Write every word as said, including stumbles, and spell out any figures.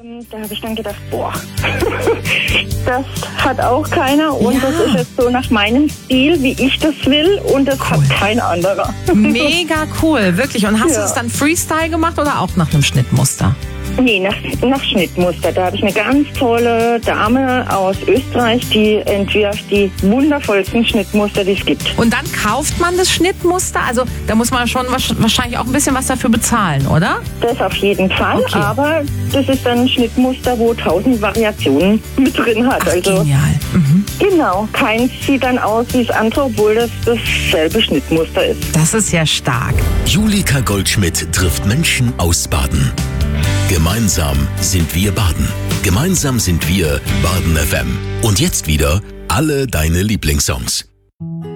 Da habe ich dann gedacht, boah, das hat auch keiner und ja. das ist jetzt so nach meinem Stil, wie ich das will und das cool. hat kein anderer. Mega cool, wirklich. Und hast ja. du es dann Freestyle gemacht oder auch nach einem Schnittmuster? Nee, nach, nach Schnittmuster. Da habe ich eine ganz tolle Dame aus Österreich, die entwirft die wundervollsten Schnittmuster, die es gibt. Und dann kauft man das Schnittmuster? Also da muss man schon wahrscheinlich auch ein bisschen was dafür bezahlen, oder? Das auf jeden Fall, okay. aber das ist dann ein Schnittmuster, wo tausend Variationen mit drin hat. Ach, also genial. Mhm. Genau, keins sieht dann aus wie das andere, obwohl das dasselbe Schnittmuster ist. Das ist ja stark. Julika Goldschmidt trifft Menschen aus Baden. Gemeinsam sind wir Baden. Gemeinsam sind wir Baden F M. Und jetzt wieder alle deine Lieblingssongs.